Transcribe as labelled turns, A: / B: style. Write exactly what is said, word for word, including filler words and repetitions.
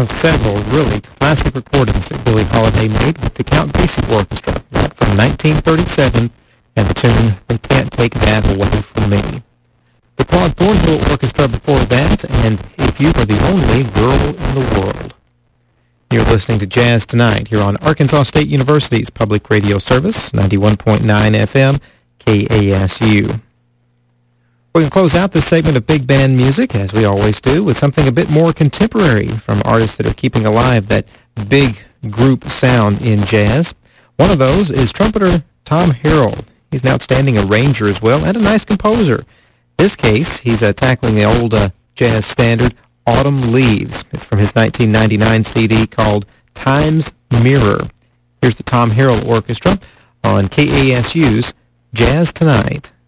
A: of several really classic recordings that Billie Holiday made with the Count Basie Orchestra, that from nineteen thirty-seven, and the tune They Can't Take That Away From Me. The Claude Thornhill Orchestra before that, and If You Were the Only Girl in the World. You're listening to Jazz Tonight here on Arkansas State University's public radio service, ninety-one point nine F M, K A S U. We're going to close out this segment of big band music, as we always do, with something a bit more contemporary from artists that are keeping alive that big group sound in jazz. One of those is trumpeter Tom Harrell. He's an outstanding arranger as well, and a nice composer. In this case, he's uh, tackling the old uh, jazz standard, Autumn Leaves. It's from his nineteen ninety-nine C D called Time's Mirror. Here's the Tom Harrell Orchestra on K A S U's Jazz Tonight.